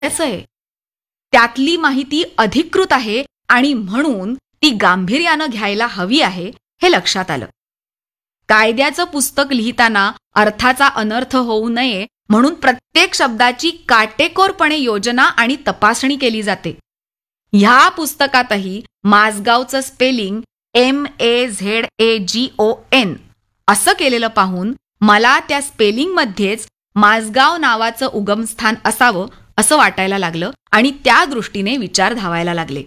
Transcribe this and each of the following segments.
आहे. त्यातली माहिती अधिकृत आहे आणि म्हणून ती गांभीर्यानं घ्यायला हवी आहे हे लक्षात आलं. कायद्याचं पुस्तक लिहिताना अर्थाचा अनर्थ होऊ नये म्हणून प्रत्येक शब्दाची काटेकोरपणे योजना आणि तपासणी केली जाते. ह्या पुस्तकातही माझगावचं स्पेलिंग MAZAGON असं केलेलं पाहून मला त्या स्पेलिंगमध्येच माझगाव नावाचं उगमस्थान असावं असं वाटायला लागलं आणि त्या दृष्टीने विचार धावायला लागले.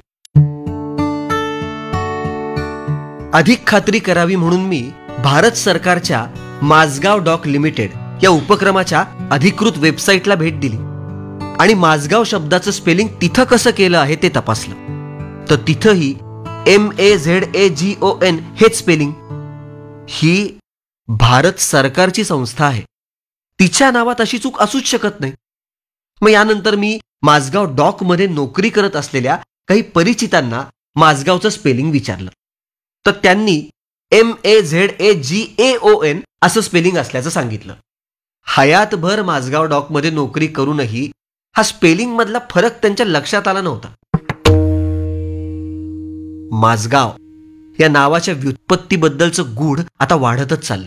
अधिक खात्री करावी म्हणून मी भारत सरकारच्या माझगाव डॉक लिमिटेड या उपक्रमाच्या अधिकृत वेबसाईटला भेट दिली आणि माझगाव शब्दाचं स्पेलिंग तिथं कसं केलं आहे ते तपासलं. तर तिथंही MAZAGON हेच स्पेलिंग. ही भारत सरकारची संस्था आहे, तिच्या नावात अशी चूक असूच शकत नाही. मग यानंतर मी माझगाव डॉकमध्ये नोकरी करत असलेल्या काही परिचितांना माझगावचं स्पेलिंग विचारलं. तर त्यांनी MAZAGAON असं स्पेलिंग असल्याचं सांगितलं. हयातभर माझगाव डॉकमध्ये नोकरी करूनही हा स्पेलिंग मधला फरक त्यांच्या लक्षात आला नव्हता. माझगाव या नावाच्या व्युत्पत्तीबद्दलचं गूढ आता वाढतच चाललं.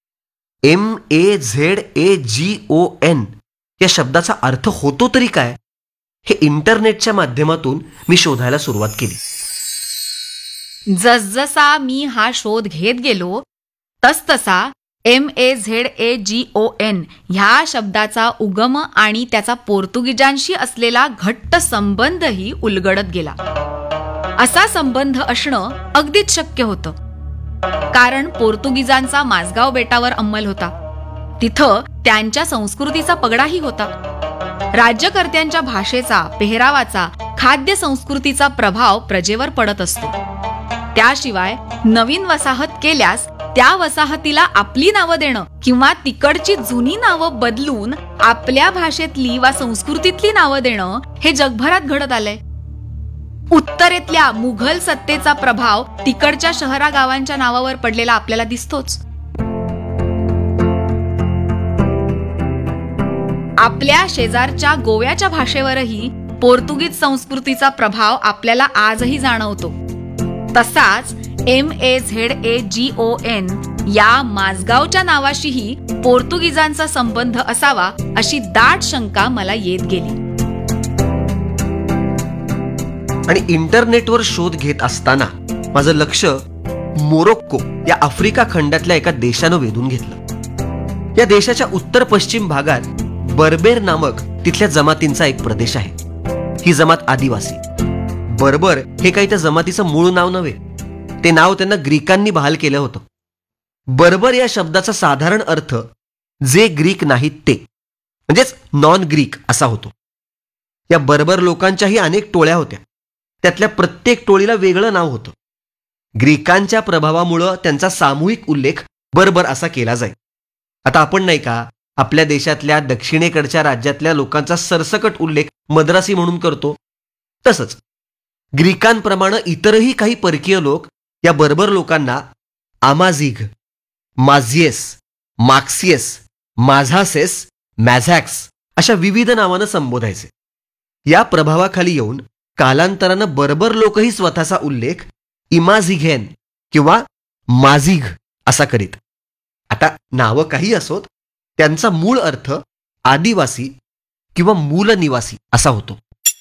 MAZAGON या शब्दाचा अर्थ होतो तरी काय हे इंटरनेटच्या माध्यमातून मी शोधायला सुरुवात केली. जसजसा मी हा शोध घेत गेलो तसतसा MAZAGON ह्या शब्दाचा उगम आणि त्याचा पोर्तुगीजांशी असलेला घट्ट संबंधही उलगडत गेला. असा संबंध असणं अगदीच शक्य होतं, कारण पोर्तुगीजांचा माझगाव बेटावर अंमल होता. तिथं त्यांच्या संस्कृतीचा पगडाही होता. राज्यकर्त्यांच्या भाषेचा, पेहरावाचा, खाद्य संस्कृतीचा प्रभाव प्रजेवर पडत असतो. त्याशिवाय नवीन वसाहत केल्यास त्या वसाहतीला आपली नावं देणं किंवा तिकडची जुनी नावं बदलून आपल्या भाषेतली वा संस्कृतीतली नावं देणं हे जगभरात घडत आलंय. उत्तरेतल्या मुघल सत्तेचा प्रभाव तिकडच्या शहरागावांच्या नावावर पडलेला आपल्याला दिसतोच. आपल्या शेजारच्या गोव्याच्या भाषेवरही पोर्तुगीज संस्कृतीचा प्रभाव आपल्याला आजही जाणवतो. तसाच MAZAGON या माझगावच्या नावाशीही पोर्तुगीजांचा संबंध असावा अशी दाट शंका मला येत गेली. आणि इंटरनेटवर शोध घेत असताना माझं लक्ष मोरोक्को या आफ्रिका खंडातल्या एका देशानं वेधून घेतलं. या देशाच्या उत्तर पश्चिम भागात बर्बेर नामक तिथल्या जमातींचा एक प्रदेश आहे. ही जमात आदिवासी. बर्बर हे काही त्या जमातीचं मूळ नाव नव्हे, ते नाव त्यांना ग्रीकांनी बहाल केलं होतं. बर्बर या शब्दाचा साधारण अर्थ जे ग्रीक नाहीत ते, म्हणजेच नॉन ग्रीक असा होतो. या बर्बर लोकांच्याही अनेक टोळ्या होत्या. त्यातल्या प्रत्येक टोळीला वेगळं नाव होतं. ग्रीकांच्या प्रभावामुळं त्यांचा सामूहिक उल्लेख बर्बर असा केला जाईल. आता आपण नाही का आपल्या देशातल्या दक्षिणेकडच्या राज्यातल्या लोकांचा सरसकट उल्लेख मद्रासी म्हणून करतो, तसंच ग्रीकांप्रमाणे इतरही काही परकीय लोक या बर्बर लोकांना आमाझिग, माझिएस, मार्क्सियस, माझासेस, मॅझॅक्स अशा विविध नावानं संबोधायचे. या प्रभावाखाली येऊन कालांतरानं बर्बर लोकही स्वतःचा उल्लेख इमाझिघेन किंवा माझिग असा करीत. आता नावं काही असोत, त्यांचा मूळ अर्थ आदिवासी किंवा मूल निवासी असा होतो.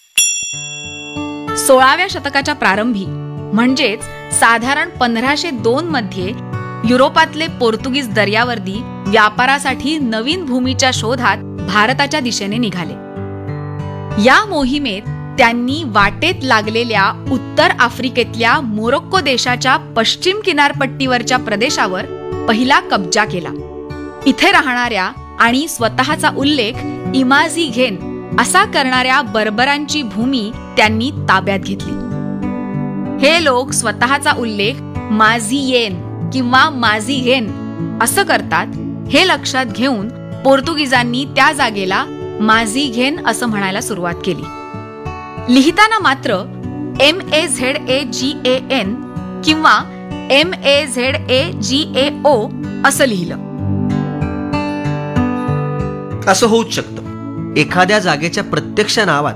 16व्या शतकाच्या प्रारंभी म्हणजेच साधारण 1502 मध्ये युरोपातले पोर्तुगीज दर्यावर्दी व्यापारासाठी नवीन भूमीच्या शोधात भारताच्या दिशेने निघाले. या मोहिमेत त्यांनी वाटेत लागलेल्या उत्तर आफ्रिकेतल्या मोरोक्को देशाच्या पश्चिम किनारपट्टीवरच्या प्रदेशावर पहिला कब्जा केला. इथे राहणाऱ्या आणि स्वतःचा उल्लेख इमाझिघेन असा करणाऱ्या बर्बरांची भूमी त्यांनी ताब्यात घेतली. हे लोक स्वतःचा उल्लेख माझियेन किंवा माझिघेन असं करतात. हे लक्षात घेऊन पोर्तुगीजांनी त्या जागेला माझिघेन असं म्हणायला सुरुवात केली. लिहिताना मात्र MAZAGAN किंवा MAZAGAO असं लिहिलं. असं होऊच शकतं. एखाद्या जागेच्या प्रत्यक्ष नावात